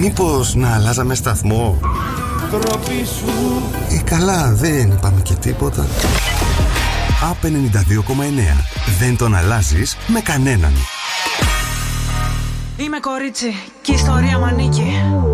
Μήπως να αλλάζαμε σταθμό? Καλά, δεν είπαμε και τίποτα. ΑΠ 92,9. Δεν τον αλλάζεις με κανέναν. Είμαι κορίτσι και η ιστορία μ' ανήκει.